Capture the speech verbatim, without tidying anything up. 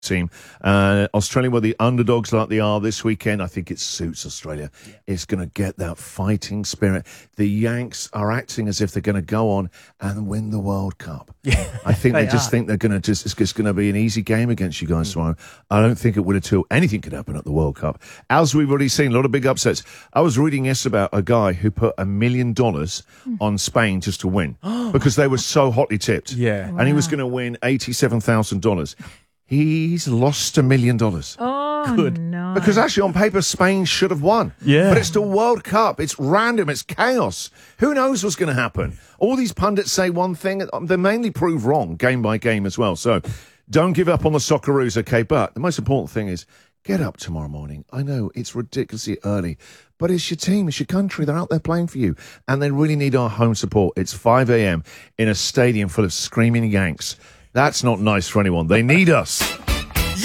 team. Uh, Australia were the underdogs like they are this weekend. I think it suits Australia. Yeah. It's going to get that fighting spirit. The Yanks are acting as if they're going to go on and win the World Cup. Yeah, I think they, they just think they're going to just, it's just going to be an easy game against you guys mm. tomorrow. I don't think it would at all. Anything could happen at the World Cup. As we've already seen, a lot of big upsets. I was reading yesterday about a guy who put a million dollars on Spain just to win because they were so hotly tipped. Yeah. Wow. And he was going to win eighty-seven thousand dollars. He's lost a million dollars. Oh, Good. no. Because actually, on paper, Spain should have won. Yeah. But it's the World Cup. It's random. It's chaos. Who knows what's going to happen? All these pundits say one thing. They mainly prove wrong game by game as well. So don't give up on the Socceroos, okay? But the most important thing is get up tomorrow morning. I know it's ridiculously early, but it's your team. It's your country. They're out there playing for you. And they really need our home support. It's five a.m. in a stadium full of screaming Yanks. That's not nice for anyone. They need us.